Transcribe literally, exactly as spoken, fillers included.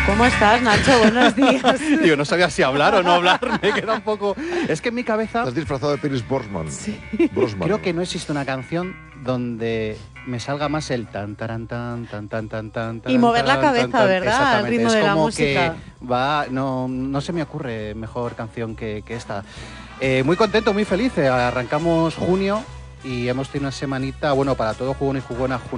¿Cómo estás, Nacho? Buenos días. Yo no sabía si hablar o no hablar, me queda un poco... Es que en mi cabeza... Te has disfrazado de Pierce Brosnan. Sí. Brosnan. Creo que no existe una canción donde me salga más el tan, taran, tan, tan, tan, tan, tan, Y mover la tan, cabeza, tan, tan. ¿verdad? Al Exactamente. ritmo Es de la como música. que va... No, no se me ocurre mejor canción que, que esta. Eh, muy contento, muy feliz. Eh, Arrancamos junio y hemos tenido una semanita, bueno, para todo jugón y jugona, junio.